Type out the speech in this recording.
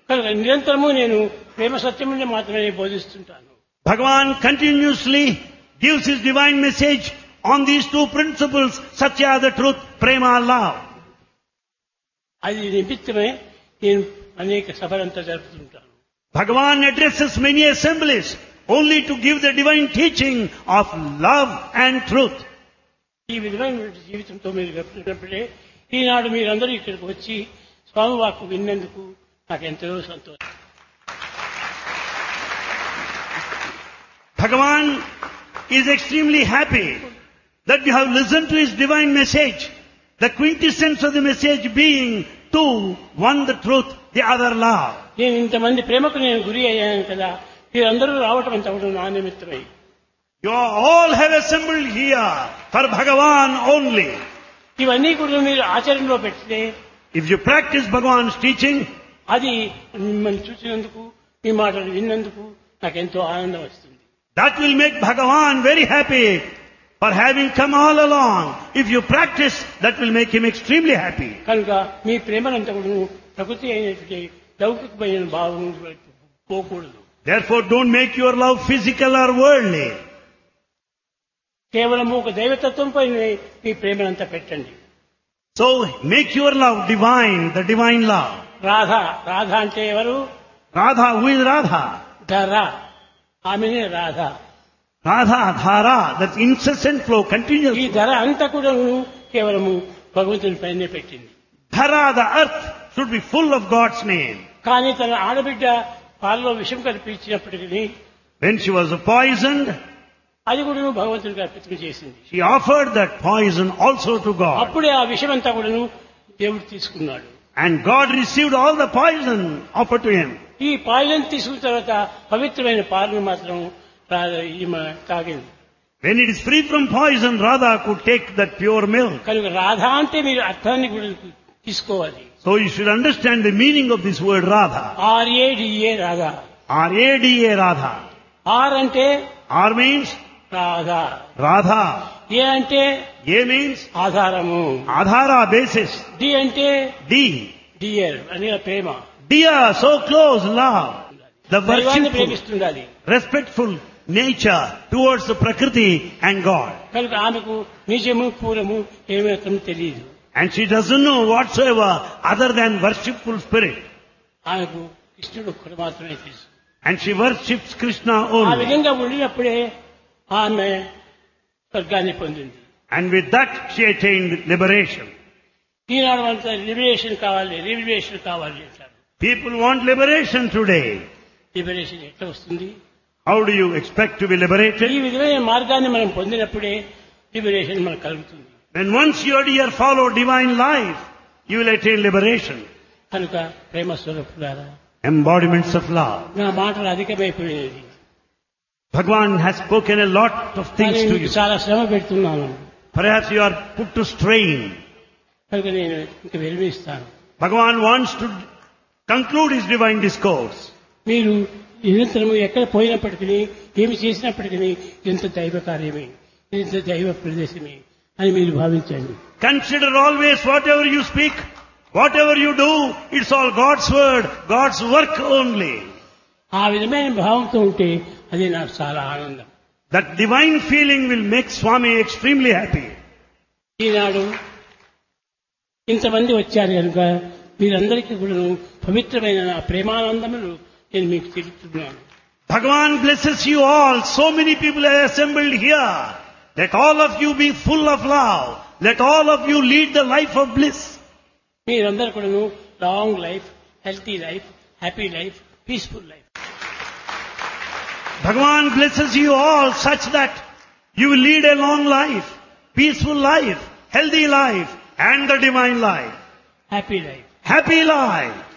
కనుక నిరంతరము నేను ప్రేమ సత్యముని మాత్రమే బోధిస్తుంటాను. Bhagavan continuously gives his divine message on these two principles, Satya, the truth, Prema, love. అది నిమిత్తమే నేను అనేక సభలంతా జరుపుతుంటాను. Bhagavan addresses many assemblies only to give the divine teaching of love and truth. ఈ విధమైన జీవితంతో మీరు గడిపినప్పుడే ఈనాడు మీరందరూ ఇక్కడికి వచ్చి స్వామి వాక్కు విన్నందుకు నాకు ఎంతో సంతోషం. Bhagavan is extremely happy that you have listened to his divine message. The quintessence of the message being two, one the truth, the other love. నేను ఇంతమంది ప్రేమకు నేను గురి అయ్యాను కదా, మీరందరూ రావటం అంత కూడా నా నిమిత్తమై. You all have assembled here for Bhagavan only. ఇవన్నీ కూడా మీరు ఆచరణలో పెడితే, If you practice Bhagavan's teaching, అది మిమ్మల్ని చూసినందుకు మీ మాటలు విన్నందుకు నాకు ఎంతో ఆనందం వస్తుంది. that will make Bhagavan very happy for having come all along. If you practice, that will make him extremely happy. కనుక మీ ప్రేమనంతా కూడా ప్రకృతి అయినటువంటి లౌకికమైన భావం పోకూడదు. Therefore, don't make your love physical or worldly. కేవలము ఒక దైవతత్వంపై మీ ప్రేమనంతా పెట్టండి. So, make your love divine, the divine love. Radha Radha అంటే ఎవరు? Radha, who is Radha? ధర, ఆమెనే Radha. Radha, Dhara, that incessant flow, ఈ continuous. ధర అంతా కూడా కేవలము భగవంతుని పైనే పెట్టింది. Dhara, the earth, should be full of God's name. కానీ తన ఆడబిడ్డ పాలలో విషం కల్పించినప్పటికీ When she was poisoned, అది కూడా భగవంతుడికి అర్పితం చేసింది. she offered that poison also to God. అప్పుడే ఆ విషం అంతా కూడా దేవుడు తీసుకున్నాడు. And God received all the poison offered to him. ఈ పాయిజన్ తీసుకున్న తర్వాత పవిత్రమైన పాలను మాత్రం ఈమె తాగింది. When it is free from poison, Radha could take that pure milk. కనుక రాధ అంటే మీరు అర్థాన్ని కూడా తీసుకోవాలి. So you should understand the meaning of this word Radha. RADA Radha. R-A-D-A, Radha. Are అంటే R means రాధ. Radha. ఏ అంటే A means ఆధారము. Adhara, basis. D అంటే D. డియర్ అనే ప్రేమ. Dear, so close, love. The దైవాన్ని worshipful, ప్రేమిస్తుండాలి. respectful nature towards the Prakriti and God. కనుక ఆమెకు నిజము పూరము ఏమాత్రం తెలియదు. And she doesn't know whatsoever other than worshipful spirit. ఆమెకు కృష్ణుడు ఒక్కడు మాత్రమే తెలుసు. And she worships Krishna ఆ only. విధంగా ఉండినప్పుడే ఆమె స్వర్గాన్ని పొందింది. And with that she attained liberation. ఈనాడు అంతా లిబరేషన్ కావాలి, రిలిబరేషన్ కావాలి అంటారు. People want liberation today. Liberation ఎట్లా వస్తుంది? How do you expect to be ఈ liberated? విధమైన మార్గాన్ని మనం పొందినప్పుడే లిబరేషన్ మనకు కలుగుతుంది. When once you dear follow divine life, you will attain liberation. కనుక ప్రేమ స్వరూపులారా, Embodiments of love. నా మాటలు అధికమైపోయినది. Bhagavan has spoken a lot of things కానీ to మీకు you. చాలా శ్రమ పెడుతున్నాను. Perhaps you are put to strain. కనుక నేను ఇంక విరమిస్తాను. Bhagavan wants to conclude his divine discourse. మీరు నిరంతరము ఎక్కడ పోయినప్పటికీ ఏమి చేసినప్పటికీ ఎంత దైవ కార్యమే, ఎంత దైవ ప్రదేశమే అని మీరు భావించండి. Consider always whatever you speak, whatever you do, it's all God's word, God's work only. ఆ విధమైన భావంతో ఉంటే అది నాకు చాలా ఆనందం. That divine feeling will make Swami extremely happy. ఈనాడు ఇంతమంది వచ్చారు కనుక మీరందరికీ కూడా పవిత్రమైన నా ప్రేమానందములు నేను మీకు తెలుపుతున్నాను. Bhagavan blesses you all. So many people are assembled here. Let all of you be full of love. Let all of you lead the life of bliss. మీరందరూ కూడా long life, healthy life, happy life, peaceful life. Bhagavan blesses you all such that you will lead a long life, peaceful life, healthy life, and the divine life. Happy life. Happy life.